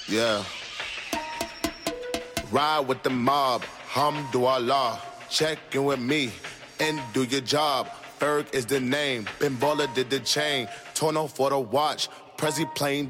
Yeah. Ride with the mob, hamdulillah. Check in with me and do your job. Ferg is the name, Ben Baller did the chain. Tono for the watch, Prezi plain